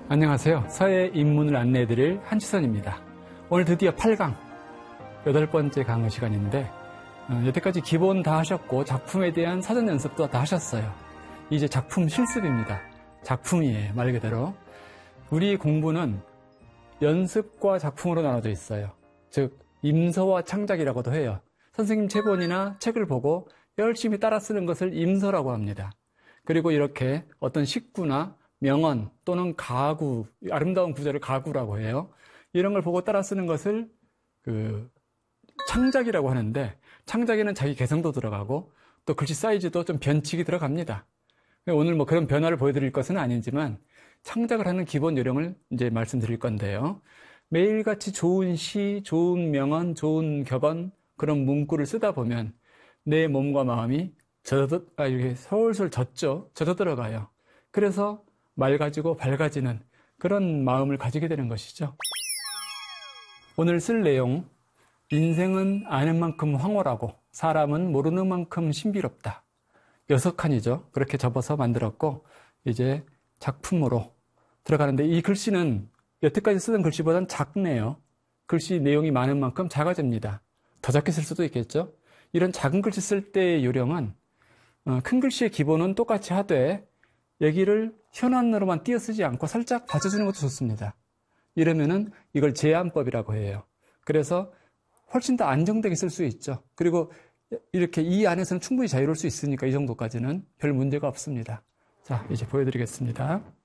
안녕하세요. 서예 입문을 안내해드릴 한지선입니다. 오늘 드디어 8강, 8번째 강의 시간인데 여태까지 기본 다 하셨고 작품에 대한 사전 연습도 다 하셨어요. 이제 작품 실습입니다. 작품이에요, 말 그대로. 우리 공부는 연습과 작품으로 나눠져 있어요. 즉 임서와 창작이라고도 해요. 선생님 체본이나 책을 보고 열심히 따라 쓰는 것을 임서라고 합니다. 그리고 이렇게 어떤 식구나 명언 또는 가구, 아름다운 구절을 가구라고 해요. 이런 걸 보고 따라 쓰는 것을 창작이라고 하는데, 창작에는 자기 개성도 들어가고 또 글씨 사이즈도 좀 변칙이 들어갑니다. 오늘 뭐 그런 변화를 보여드릴 것은 아니지만 창작을 하는 기본 요령을 이제 말씀드릴 건데요. 매일같이 좋은 시, 좋은 명언, 좋은 격언, 그런 문구를 쓰다 보면 내 몸과 마음이 이렇게 솔솔 젖어 들어가요. 그래서 맑아지고 밝아지는 그런 마음을 가지게 되는 것이죠. 오늘 쓸 내용, 인생은 아는 만큼 황홀하고 사람은 모르는 만큼 신비롭다. 6칸이죠. 그렇게 접어서 만들었고 이제 작품으로 들어가는데, 이 글씨는 여태까지 쓰던 글씨보다는 작네요. 글씨 내용이 많은 만큼 작아집니다. 더 작게 쓸 수도 있겠죠. 이런 작은 글씨 쓸 때의 요령은 큰 글씨의 기본은 똑같이 하되 여기를 현안으로만 띄어쓰지 않고 살짝 받쳐주는 것도 좋습니다. 이러면은 이걸 제안법이라고 해요. 그래서 훨씬 더 안정되게 쓸 수 있죠. 그리고 이렇게 이 안에서는 충분히 자유로울 수 있으니까 이 정도까지는 별 문제가 없습니다. 자, 이제 보여드리겠습니다.